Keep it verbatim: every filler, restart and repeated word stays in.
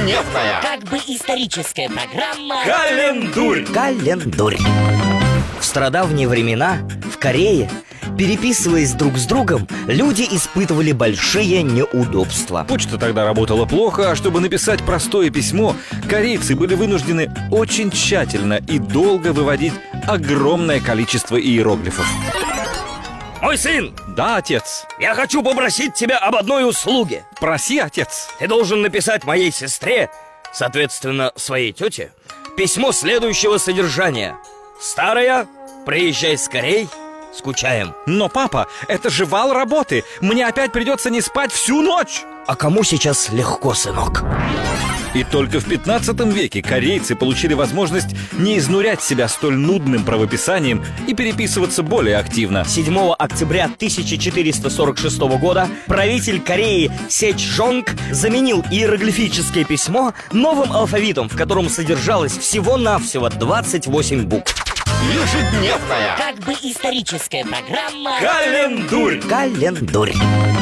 Ежедневная, как бы историческая программа Календурь. Календурь. В стародавние времена в Корее, переписываясь друг с другом, люди испытывали большие неудобства. Почта тогда работала плохо, а чтобы написать простое письмо, корейцы были вынуждены очень тщательно и долго выводить огромное количество иероглифов. Мой сын, Да, отец. я хочу попросить тебя об одной услуге. Проси, отец. Ты должен написать моей сестре, соответственно, своей тете, письмо следующего содержания. Старая, приезжай скорей, скучаем. Но, папа, это же вал работы. Мне опять придется не спать всю ночь. А кому сейчас легко, сынок? И только в пятнадцатом веке корейцы получили возможность не изнурять себя столь нудным правописанием и переписываться более активно. седьмого октября тысяча четыреста сорок шестого года правитель Кореи Сечжонг заменил иероглифическое письмо новым алфавитом, в котором содержалось всего-навсего двадцать восемь букв. Ежедневная, как бы историческая программа Календурь. Календурь.